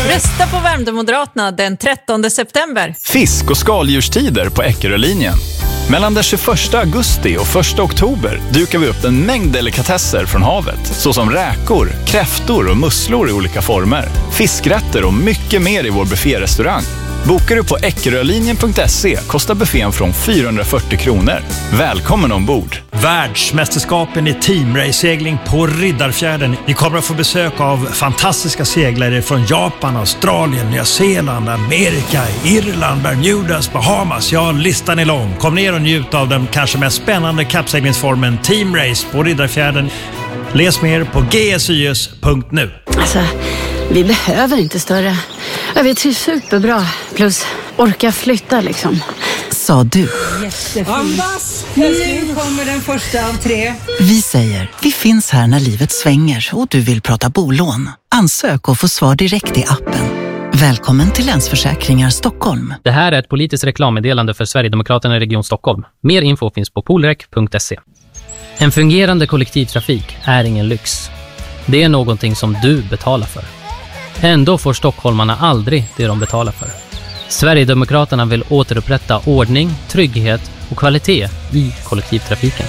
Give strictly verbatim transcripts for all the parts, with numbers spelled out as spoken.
Rösta på Värmdö-Moderaterna den trettonde september. Fisk- och skaldjurstider på Eckerölinjen. Mellan den tjugoförsta augusti och första oktober dukar vi upp en mängd delikatesser från havet, såsom räkor, kräftor och musslor i olika former, fiskrätter och mycket mer i vår bufférestaurang. Bokar du på eckerölinjen punkt se kostar buffén från fyrahundrafyrtio kronor. Välkommen ombord! Världsmästerskapen i teamrace-segling på Riddarfjärden. Ni kommer att få besök av fantastiska seglare från Japan, Australien, Nya Zeeland, Amerika, Irland, Bermudas, Bahamas. Ja, listan är lång. Kom ner och njut av den kanske mest spännande kappseglingsformen teamrace på Riddarfjärden. Läs mer på g s y s punkt nu. Alltså, vi behöver inte större. Jag vet hur superbra. Plus, orka flytta liksom. Sa du. Ambas, nu kommer den första av tre. Vi säger, vi finns här när livet svänger och du vill prata bolån. Ansök och få svar direkt i appen. Välkommen till Länsförsäkringar Stockholm. Det här är ett politiskt reklammeddelande för Sverigedemokraterna i Region Stockholm. Mer info finns på polrek punkt se. En fungerande kollektivtrafik är ingen lyx. Det är någonting som du betalar för. Ändå får stockholmarna aldrig det de betalar för. Sverigedemokraterna vill återupprätta ordning, trygghet och kvalitet i kollektivtrafiken.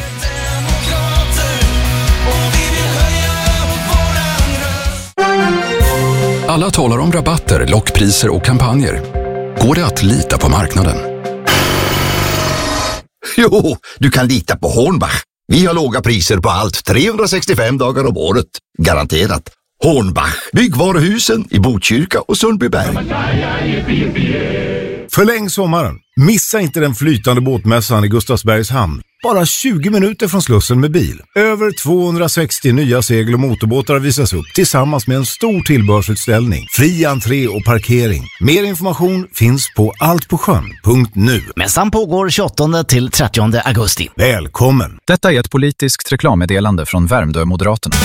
Alla talar om rabatter, lockpriser och kampanjer. Går det att lita på marknaden? Jo, du kan lita på Hornbach. Vi har låga priser på allt trehundrasextiofem dagar om året. Garanterat. Hornbach. Byggvaruhusen i Botkyrka och Sundbyberg. Förläng sommaren. Missa inte den flytande båtmässan i Gustavsbergs hamn. Bara tjugo minuter från Slussen med bil. Över tvåhundrasextio nya segel- och motorbåtar visas upp tillsammans med en stor tillbörsutställning. Fri entré och parkering. Mer information finns på altpåsjön punkt nu. Mässan pågår tjugoåttonde till trettionde augusti. Välkommen! Detta är ett politiskt reklammeddelande från Värmdö-Moderaterna.